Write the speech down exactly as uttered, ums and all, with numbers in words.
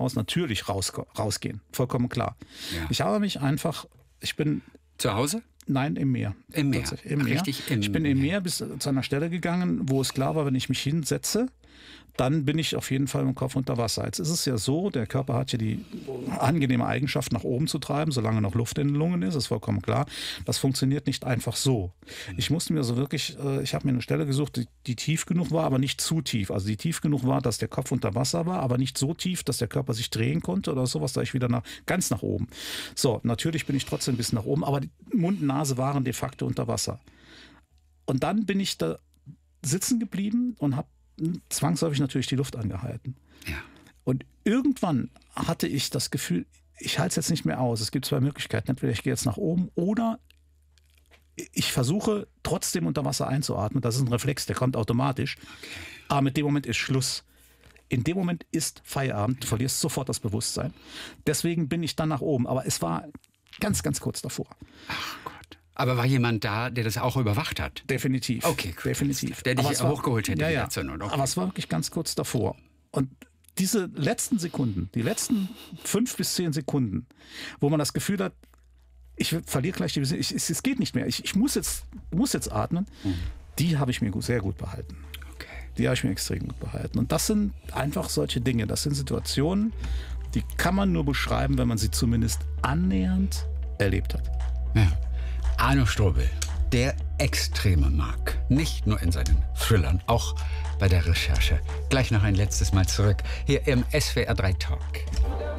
Haus natürlich raus, rausgehen. Vollkommen klar. Ja. Ich habe mich einfach, ich bin... Zu Hause? Nein, im Meer. Im Meer. Im Meer. Richtig im ich bin im Meer bis zu einer Stelle gegangen, wo es klar war, wenn ich mich hinsetze, dann bin ich auf jeden Fall mit dem Kopf unter Wasser. Jetzt ist es ja so, der Körper hat ja die angenehme Eigenschaft, nach oben zu treiben, solange noch Luft in den Lungen ist, ist vollkommen klar. Das funktioniert nicht einfach so. Ich musste mir so wirklich, ich habe mir eine Stelle gesucht, die, die tief genug war, aber nicht zu tief. Also die tief genug war, dass der Kopf unter Wasser war, aber nicht so tief, dass der Körper sich drehen konnte oder sowas, da ich wieder nach, ganz nach oben. So, natürlich bin ich trotzdem bis nach oben, aber die Mund und Nase waren de facto unter Wasser. Und dann bin ich da sitzen geblieben und habe zwangsläufig natürlich die Luft angehalten. Ja. Und irgendwann hatte ich das Gefühl, ich halte es jetzt nicht mehr aus. Es gibt zwei Möglichkeiten. Entweder ich gehe jetzt nach oben oder ich versuche trotzdem unter Wasser einzuatmen. Das ist ein Reflex, der kommt automatisch. Aber mit dem Moment ist Schluss. In dem Moment ist Feierabend. Du verlierst sofort das Bewusstsein. Deswegen bin ich dann nach oben. Aber es war ganz, ganz kurz davor. Ach Gott. Aber war jemand da, der das auch überwacht hat? Definitiv. Okay, cool. Definitiv. Der dich war, hochgeholt hätte. Ja, ja. Zur Not. Okay. Aber es war wirklich ganz kurz davor. Und diese letzten Sekunden, die letzten fünf bis zehn Sekunden, wo man das Gefühl hat, ich verliere gleich die Besinnung, ich, es, es geht nicht mehr, ich, ich muss, jetzt, muss jetzt atmen, mhm. die habe ich mir gut, sehr gut behalten. Okay. Die habe ich mir extrem gut behalten. Und das sind einfach solche Dinge, das sind Situationen, die kann man nur beschreiben, wenn man sie zumindest annähernd erlebt hat. Ja. Arno Strobel, der extreme Mark. Nicht nur in seinen Thrillern, auch bei der Recherche. Gleich noch ein letztes Mal zurück, hier im S W R drei Talk.